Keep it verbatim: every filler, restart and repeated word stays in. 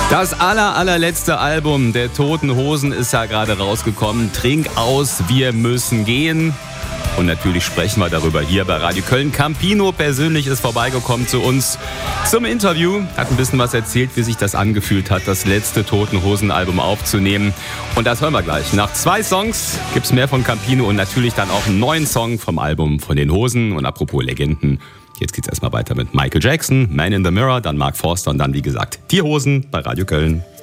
Das aller, allerletzte Album der Toten Hosen ist ja gerade rausgekommen. Trink aus, wir müssen gehen. Und natürlich sprechen wir darüber hier bei Radio Köln. Campino persönlich ist vorbeigekommen zu uns zum Interview. Hat ein bisschen was erzählt, wie sich das angefühlt hat, das letzte Toten Hosen Album aufzunehmen. Und das hören wir gleich. Nach zwei Songs gibt's mehr von Campino und natürlich dann auch einen neuen Song vom Album von den Hosen. Und apropos Legenden, jetzt geht's erstmal weiter mit Michael Jackson, Man in the Mirror, dann Mark Forster und dann, wie gesagt, die Hosen bei Radio Köln.